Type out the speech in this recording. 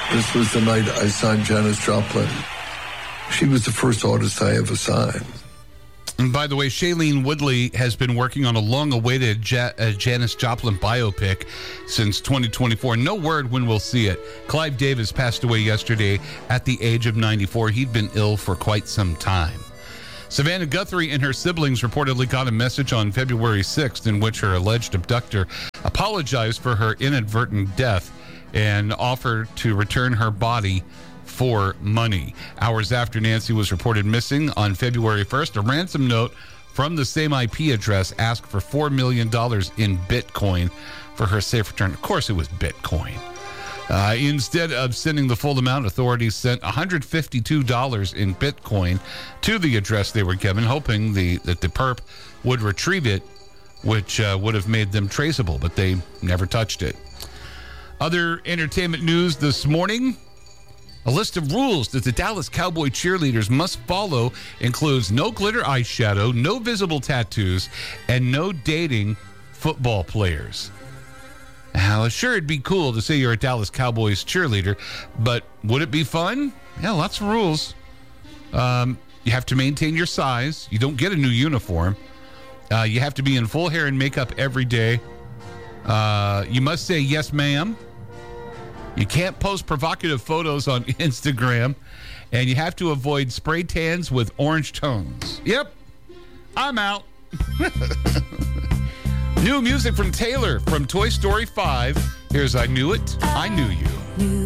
This was the night I signed Janis Joplin. She was the first artist I ever signed. And by the way, Shailene Woodley has been working on a long-awaited Janis Joplin biopic since 2024. No word when we'll see it. Clive Davis passed away yesterday at the age of 94. He'd been ill for quite some time. Savannah Guthrie and her siblings reportedly got a message on February 6th in which her alleged abductor apologized for her inadvertent death and offered to return her body for money. Hours after Nancy was reported missing on February 1st, a ransom note from the same IP address asked for $4 million in Bitcoin for her safe return. Of course, it was Bitcoin. Instead of sending the full amount, authorities sent $152 in Bitcoin to the address they were given, hoping that the perp would retrieve it, which would have made them traceable, but they never touched it. Other entertainment news this morning. A list of rules that the Dallas Cowboy cheerleaders must follow includes no glitter eyeshadow, no visible tattoos, and no dating football players. Now, sure, it'd be cool to say you're a Dallas Cowboys cheerleader, but would it be fun? Yeah, lots of rules. You have to maintain your size. You don't get a new uniform. You have to be in full hair and makeup every day. You must say yes, ma'am. You can't post provocative photos on Instagram, and you have to avoid spray tans with orange tones. Yep, I'm out. New music from Taylor from Toy Story 5. Here's I Knew It, I Knew You.